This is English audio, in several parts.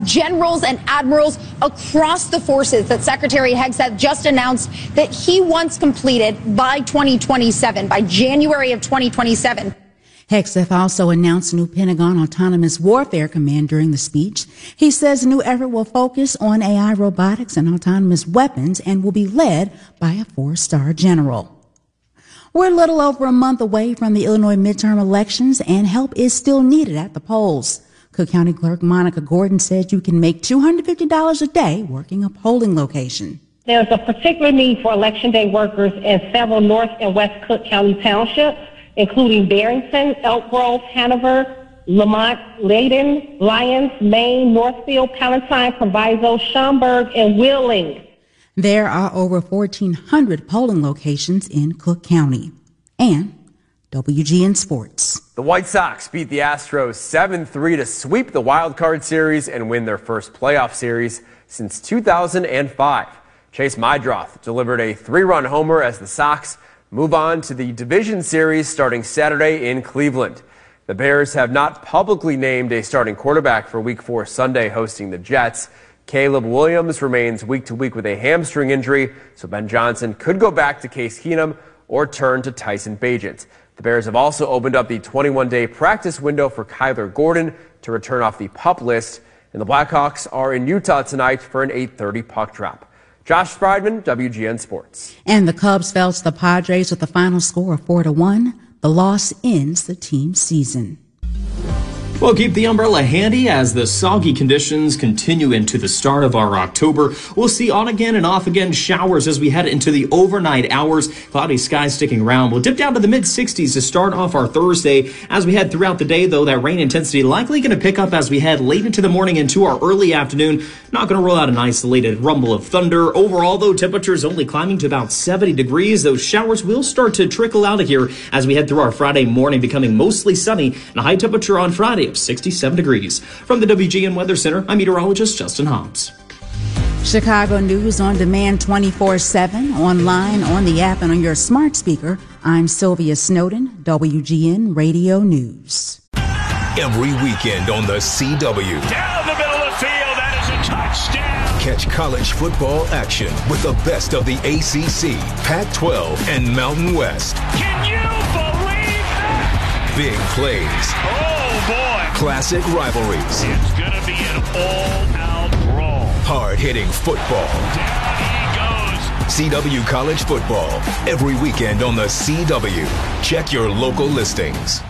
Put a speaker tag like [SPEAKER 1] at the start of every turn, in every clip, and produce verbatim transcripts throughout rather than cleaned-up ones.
[SPEAKER 1] generals and admirals across the forces that Secretary Hegseth just announced that he wants completed by twenty twenty-seven, by January of twenty twenty-seven.
[SPEAKER 2] Hegseth also announced a new Pentagon Autonomous Warfare Command during the speech. He says the new effort will focus on A I robotics and autonomous weapons and will be led by a four-star general. We're a little over a month away from the Illinois midterm elections, and help is still needed at the polls. Cook County Clerk Monica Gordon said you can make two hundred fifty dollars a day working a polling location.
[SPEAKER 3] There's a particular need for election day workers in several North and West Cook County townships, including Barrington, Elk Grove, Hanover, Lamont, Layden, Lyons, Maine, Northfield, Palatine, Proviso, Schaumburg, and Wheeling.
[SPEAKER 2] There are over fourteen hundred polling locations in Cook County. And W G N Sports.
[SPEAKER 4] The White Sox beat the Astros seven three to sweep the Wild Card Series and win their first playoff series since two thousand five. Chase Meidroth delivered a three-run homer as the Sox move on to the Division Series starting Saturday in Cleveland. The Bears have not publicly named a starting quarterback for Week four Sunday hosting the Jets. Caleb Williams remains week to week with a hamstring injury, so Ben Johnson could go back to Case Keenum or turn to Tyson Bagent. The Bears have also opened up the twenty-one day practice window for Kyler Gordon to return off the PUP list, and the Blackhawks are in Utah tonight for an eight thirty puck drop. Josh Friedman, W G N Sports.
[SPEAKER 2] And the Cubs fell to the Padres with a final score of four to one. The loss ends the team's season.
[SPEAKER 5] Well, keep the umbrella handy as the soggy conditions continue into the start of our October. We'll see on again and off again showers as we head into the overnight hours. Cloudy skies sticking around. We'll dip down to the mid sixties to start off our Thursday. As we head throughout the day, though, that rain intensity likely going to pick up as we head late into the morning into our early afternoon. Not going to roll out an isolated rumble of thunder. Overall, though, temperatures only climbing to about seventy degrees. Those showers will start to trickle out of here as we head through our Friday morning, becoming mostly sunny and a high temperature on Friday of sixty-seven degrees. From the W G N Weather Center, I'm meteorologist Justin Hobbs.
[SPEAKER 2] Chicago News on demand twenty-four seven, online, on the app, and on your smart speaker. I'm Sylvia Snowden, W G N Radio News.
[SPEAKER 6] Every weekend on the C W.
[SPEAKER 7] Down the middle of the field, that is a touchdown.
[SPEAKER 6] Catch college football action with the best of the A C C, Pac twelve, and Mountain West.
[SPEAKER 7] Can you believe that?
[SPEAKER 6] Big plays.
[SPEAKER 7] Oh, boy.
[SPEAKER 6] Classic rivalries.
[SPEAKER 7] It's going to be an all-out brawl.
[SPEAKER 6] Hard-hitting football.
[SPEAKER 7] Down he goes.
[SPEAKER 6] C W College Football. Every weekend on the C W. Check your local listings.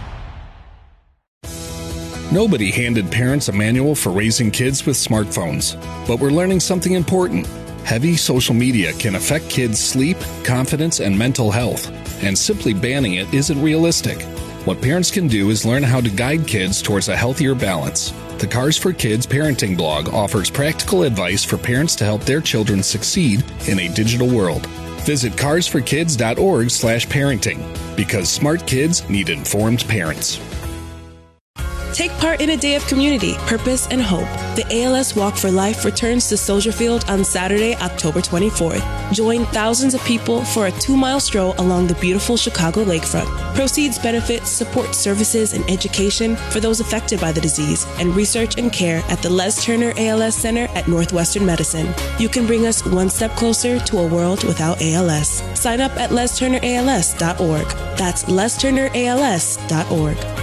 [SPEAKER 8] Nobody handed parents a manual for raising kids with smartphones, but we're learning something important. Heavy social media can affect kids' sleep, confidence, and mental health, and simply banning it isn't realistic. What parents can do is learn how to guide kids towards a healthier balance. The Cars for Kids parenting blog offers practical advice for parents to help their children succeed in a digital world. Visit cars for kids dot org slash parenting, because smart kids need informed parents.
[SPEAKER 9] Take part in a day of community, purpose, and hope. The A L S Walk for Life returns to Soldier Field on Saturday, October twenty-fourth. Join thousands of people for a two-mile stroll along the beautiful Chicago lakefront. Proceeds benefit support services and education for those affected by the disease and research and care at the Les Turner A L S Center at Northwestern Medicine. You can bring us one step closer to a world without A L S. Sign up at les turner A L S dot org. That's les turner A L S dot org.